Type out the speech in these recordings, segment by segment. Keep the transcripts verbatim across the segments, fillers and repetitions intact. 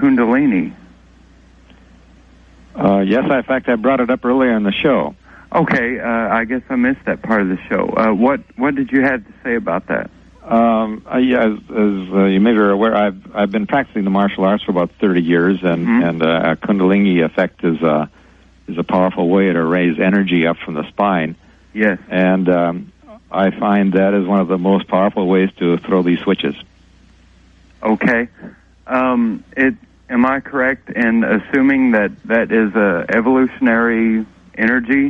Kundalini? Uh, yes, in fact, I brought it up earlier in the show. Okay, uh, I guess I missed that part of the show. Uh, what what did you have to say about that? Um, uh, yeah, as, as uh, you may be aware, I've I've been practicing the martial arts for about thirty years, and Mm-hmm. and uh, a Kundalini effect is a is a powerful way to raise energy up from the spine. Yes. And um, I find that is one of the most powerful ways to throw these switches. Okay. Um, it am I correct in assuming that that is a evolutionary energy?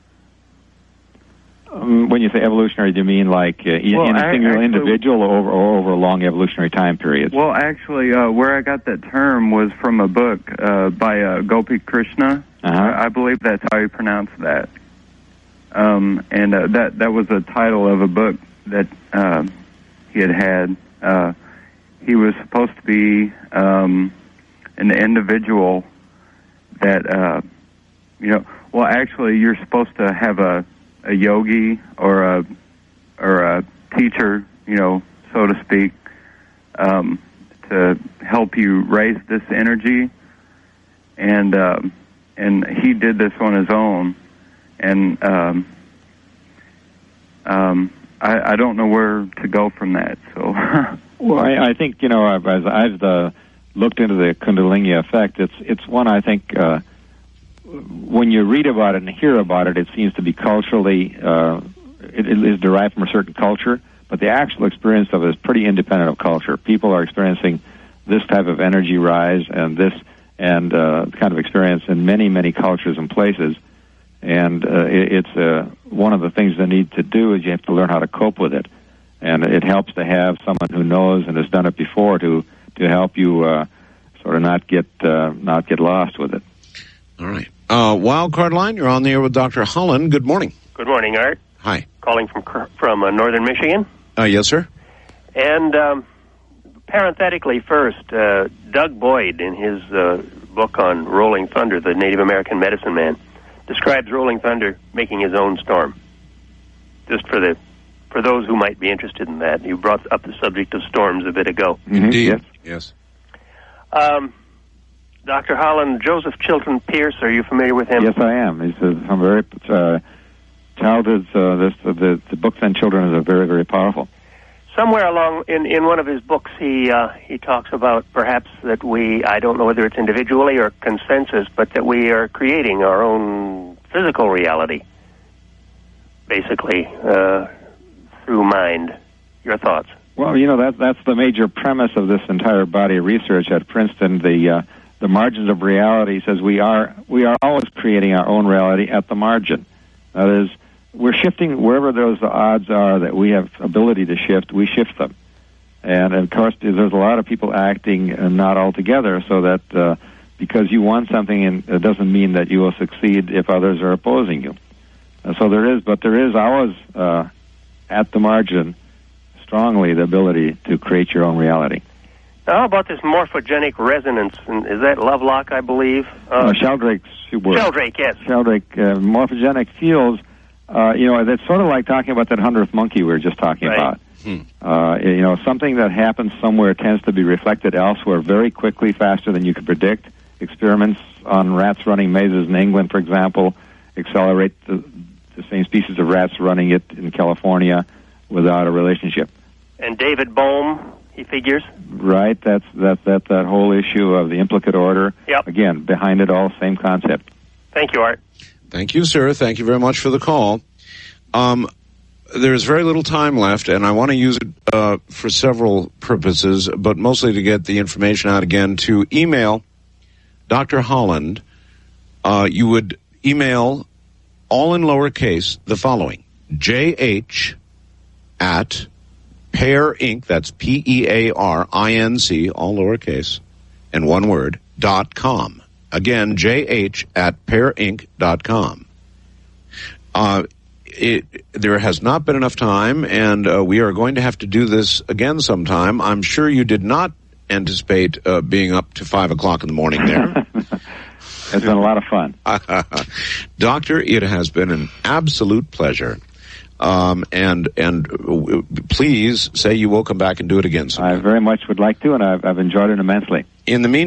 Um, when you say evolutionary, do you mean like uh, in, Well, in a I- single actually- individual or over, or over a long evolutionary time period? Well, actually, uh, where I got that term was from a book uh, by uh, Gopi Krishna. Uh-huh. I, I believe that's how you pronounce that. Um, and uh, that that was the title of a book that uh, he had had. Uh, he was supposed to be um, an individual that, uh, you know, well, actually, you're supposed to have a, a yogi or a or a teacher, you know, so to speak, um, to help you raise this energy. And um, and he did this on his own. And um, um, I, I don't know where to go from that. So, well, I, I think you know, I've, as I've uh, looked into the Kundalini effect, it's it's one I think uh, when you read about it and hear about it, it seems to be culturally uh, it, it is derived from a certain culture, but the actual experience of it is pretty independent of culture. People are experiencing this type of energy rise and this and uh, kind of experience in many many cultures and places. And uh, it, it's uh, one of the things they need to do is you have to learn how to cope with it. And it helps to have someone who knows and has done it before to to help you uh, sort of not get uh, not get lost with it. All right. Uh, Wild Card Line, you're on the air with Doctor Holland. Good morning. Good morning, Art. Hi. Calling from from uh, northern Michigan. Uh, yes, sir. And um, parenthetically first, uh, Doug Boyd, in his uh, book on Rolling Thunder, the Native American medicine man, describes Rolling Thunder making his own storm. Just for the for those who might be interested in that. You brought up the subject of storms a bit ago. Indeed. Yes. Yes. Um, Doctor Holland, Joseph Chilton Pierce, are you familiar with him? Yes, I am. He's a, some very uh, childhood. Uh, this uh, the the books on children are very very powerful. Somewhere along in, in one of his books, he uh, he talks about perhaps that we, I don't know whether it's individually or consensus, but that we are creating our own physical reality, basically, uh, through mind. Your thoughts? Well, you know that that's the major premise of this entire body of research at Princeton. The uh, the margins of reality says we are we are always creating our own reality at the margin. That is, we're shifting wherever those odds are that we have ability to shift, we shift them. And, of course, there's a lot of people acting uh, not all together, so that uh, because you want something, and it doesn't mean that you will succeed if others are opposing you. Uh, so there is, but there is always uh, at the margin strongly the ability to create your own reality. Now, how about this morphogenic resonance? And is that Lovelock, I believe? Uh, Uh, Sheldrake's word. Sheldrake, yes. Sheldrake, uh, morphogenic fields, uh, you know, that's sort of like talking about that hundredth monkey we were just talking Right. about. Hmm. Uh, you know, something that happens somewhere tends to be reflected elsewhere very quickly, faster than you could predict. Experiments on rats running mazes in England, for example, accelerate the, the same species of rats running it in California without a relationship. And David Bohm, he figures. Right, that's that that that whole issue of the implicate order. Yep. Again, behind it all, same concept. Thank you, Art. Thank you, sir. Thank you very much for the call. Um, there's very little time left, and I want to use it uh, for several purposes, but mostly to get the information out again. To email Doctor Holland, uh, you would email all in lowercase the following: J H at Pear Inc. That's P E A R I N C, all lowercase, and one word, dot com. Again, J H at pear inc dot com. Uh, it, there has not been enough time, and uh, we are going to have to do this again sometime. I'm sure you did not anticipate uh, being up to five o'clock in the morning there. It's been a lot of fun. Doctor, it has been an absolute pleasure. Um, and and uh, please say you will come back and do it again sometime. I very much would like to, and I've, I've enjoyed it immensely. In the meantime,